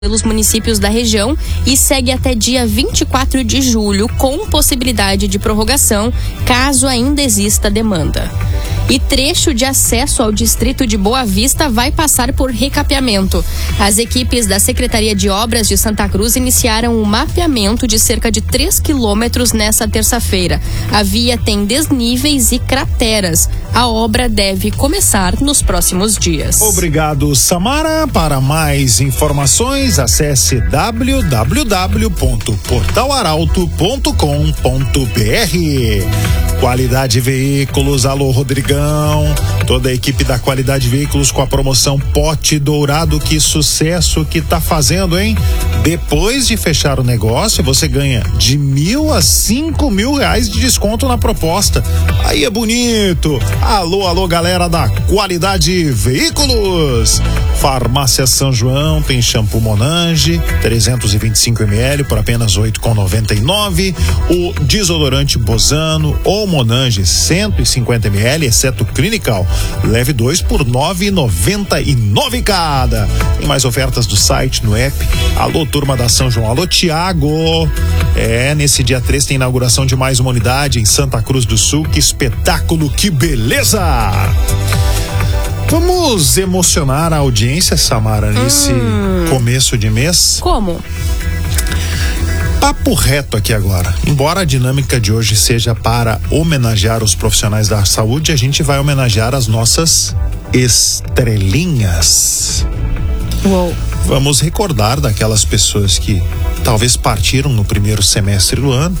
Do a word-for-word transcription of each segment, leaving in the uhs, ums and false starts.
pelos municípios da região e segue até dia vinte e quatro de julho, com possibilidade de prorrogação, caso ainda exista demanda. E trecho de acesso ao distrito de Boa Vista vai passar por recapeamento. As equipes da Secretaria de Obras de Santa Cruz iniciaram um mapeamento de cerca de três quilômetros nesta terça-feira. A via tem desníveis e crateras. A obra deve começar nos próximos dias. Obrigado, Samara. Para mais informações, acesse w w w ponto portal arauto ponto com ponto b r. Qualidade Veículos, alô Rodrigão, toda a equipe da Qualidade Veículos com a promoção Pote Dourado, que sucesso que tá fazendo, hein? Depois de fechar o negócio, você ganha de mil a cinco mil reais de desconto na proposta. Aí é bonito. Alô, alô, galera da Qualidade Veículos. Farmácia São João tem shampoo Monange, trezentos e vinte e cinco mililitros por apenas oito reais e noventa e nove centavos. O desodorante Bozano ou Monange cento e cinquenta mililitros, exceto Clinical, leve dois por nove reais e noventa e nove centavos cada. Tem mais ofertas do site, no app. Alô, turma da São João. Alô, Tiago. É, nesse dia três tem inauguração de mais uma unidade em Santa Cruz do Sul. Que espetáculo, que beleza! Vamos emocionar a audiência, Samara, nesse hum. começo de mês? Como? Papo reto aqui agora. Embora a dinâmica de hoje seja para homenagear os profissionais da saúde, a gente vai homenagear as nossas estrelinhas. Uou. Vamos recordar daquelas pessoas que talvez partiram no primeiro semestre do ano,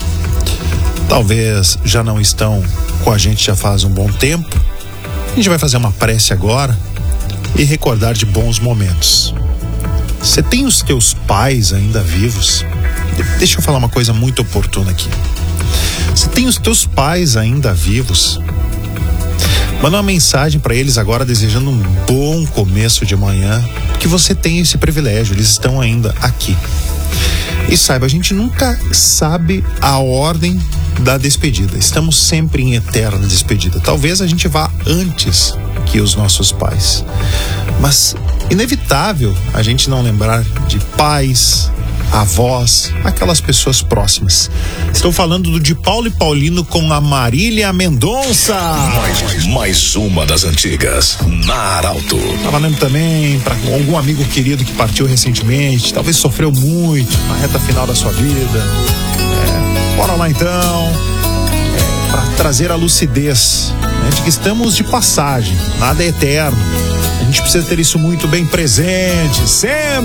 talvez já não estão com a gente já faz um bom tempo. A gente vai fazer uma prece agora e recordar de bons momentos. Você tem os teus pais ainda vivos? Deixa eu falar uma coisa muito oportuna aqui. Você tem os teus pais ainda vivos? Manda uma mensagem para eles agora desejando um bom começo de manhã, que você tem esse privilégio, eles estão ainda aqui. E saiba, a gente nunca sabe a ordem da despedida. Estamos sempre em eterna despedida. Talvez a gente vá antes que os nossos pais. Mas inevitável a gente não lembrar de pais, avós, aquelas pessoas próximas. Estou falando do de Paulo e Paulino com a Marília Mendonça. Mais, mais uma das antigas, na Arauto. Tá valendo também para algum amigo querido que partiu recentemente, talvez sofreu muito na reta final da sua vida. É, bora lá então, é, para trazer a lucidez, né, de que estamos de passagem, nada é eterno. A gente precisa ter isso muito bem presente, sempre.